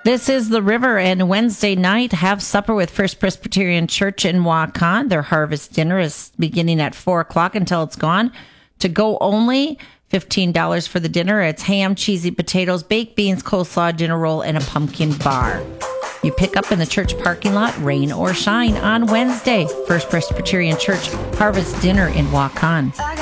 This is the River, and Wednesday night, have supper with First Presbyterian Church in Waukon. Their harvest dinner is beginning at 4 o'clock until it's gone. To go only, $15 for the dinner. It's ham, cheesy potatoes, baked beans, coleslaw, dinner roll, and a pumpkin bar. You pick up in the church parking lot, rain or shine, on Wednesday. First Presbyterian Church harvest dinner in Waukon.